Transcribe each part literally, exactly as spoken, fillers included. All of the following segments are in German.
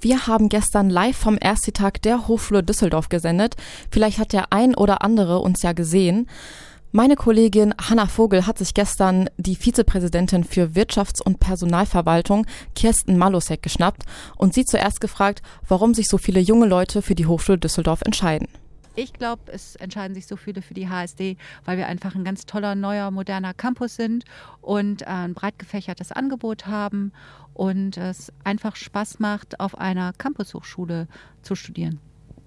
Wir haben gestern live vom Ersttag der Hochschule Düsseldorf gesendet. Vielleicht hat der ein oder andere uns ja gesehen. Meine Kollegin Hanna Vogel hat sich gestern die Vizepräsidentin für Wirtschafts- und Personalverwaltung, Kirsten Malusek, geschnappt und sie zuerst gefragt, warum sich so viele junge Leute für die Hochschule Düsseldorf entscheiden. Ich glaube, es entscheiden sich so viele für die H S D, weil wir einfach ein ganz toller, neuer, moderner Campus sind und ein breit gefächertes Angebot haben und es einfach Spaß macht, auf einer Campushochschule zu studieren.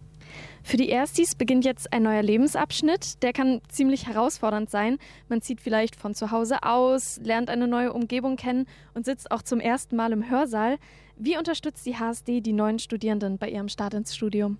Für die Erstis beginnt jetzt ein neuer Lebensabschnitt. Der kann ziemlich herausfordernd sein. Man zieht vielleicht von zu Hause aus, lernt eine neue Umgebung kennen und sitzt auch zum ersten Mal im Hörsaal. Wie unterstützt die H S D die neuen Studierenden bei ihrem Start ins Studium?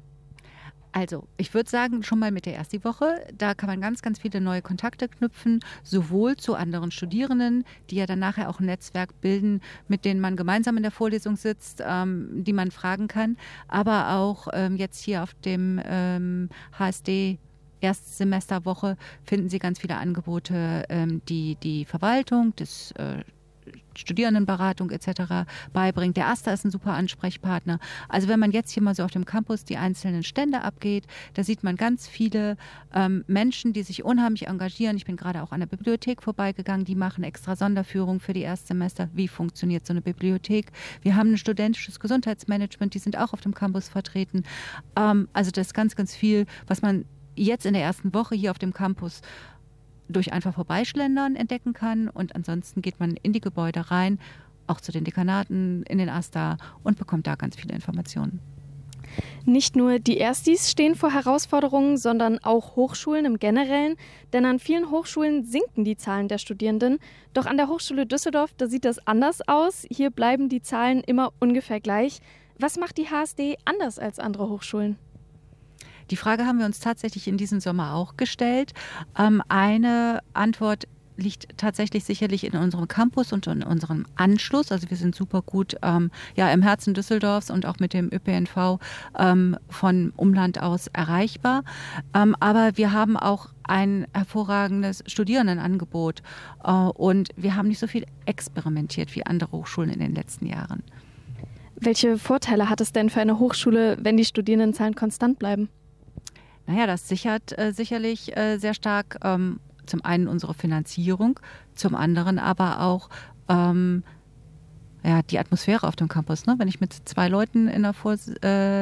Also, ich würde sagen, schon mal mit der Ersti-Woche, da kann man ganz, ganz viele neue Kontakte knüpfen, sowohl zu anderen Studierenden, die ja dann nachher auch ein Netzwerk bilden, mit denen man gemeinsam in der Vorlesung sitzt, ähm, die man fragen kann, aber auch ähm, jetzt hier auf dem ähm, H S D Erstsemesterwoche finden Sie ganz viele Angebote, ähm, die die Verwaltung des äh, Studierendenberatung et cetera beibringt. Der AStA ist ein super Ansprechpartner. Also wenn man jetzt hier mal so auf dem Campus die einzelnen Stände abgeht, da sieht man ganz viele ähm, Menschen, die sich unheimlich engagieren. Ich bin gerade auch an der Bibliothek vorbeigegangen, die machen extra Sonderführungen für die Erstsemester. Wie funktioniert so eine Bibliothek? Wir haben ein studentisches Gesundheitsmanagement, die sind auch auf dem Campus vertreten. Ähm, also das ist ganz, ganz viel, was man jetzt in der ersten Woche hier auf dem Campus durch einfach Vorbeischlendern entdecken kann und ansonsten geht man in die Gebäude rein, auch zu den Dekanaten, in den AStA und bekommt da ganz viele Informationen. Nicht nur die Erstis stehen vor Herausforderungen, sondern auch Hochschulen im Generellen, denn an vielen Hochschulen sinken die Zahlen der Studierenden. Doch an der Hochschule Düsseldorf, da sieht das anders aus. Hier bleiben die Zahlen immer ungefähr gleich. Was macht die H S D anders als andere Hochschulen? Die Frage haben wir uns tatsächlich in diesem Sommer auch gestellt. Ähm, eine Antwort liegt tatsächlich sicherlich in unserem Campus und in unserem Anschluss. Also wir sind super gut ähm, ja, im Herzen Düsseldorfs und auch mit dem Ö P N V ähm, von Umland aus erreichbar. Ähm, aber wir haben auch ein hervorragendes Studierendenangebot äh, und wir haben nicht so viel experimentiert wie andere Hochschulen in den letzten Jahren. Welche Vorteile hat es denn für eine Hochschule, wenn die Studierendenzahlen konstant bleiben? Naja, das sichert äh, sicherlich äh, sehr stark ähm, zum einen unsere Finanzierung, zum anderen aber auch ähm, ja, die Atmosphäre auf dem Campus. Ne? Wenn ich mit zwei Leuten in der Vors- äh,